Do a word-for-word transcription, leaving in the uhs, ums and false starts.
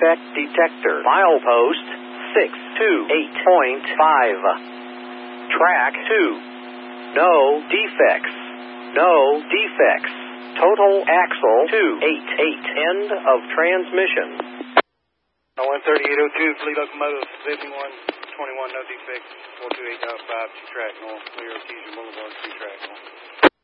defect detector. Milepost six two eight point five. Track two. No defects. No defects. Total axle two eighty-eight. End of transmission. one thirty-eight oh two, fleet locomotive, fifty-one twenty-one, no defects, four two eight point five, two track north, clear, Artesian Boulevard, two track north.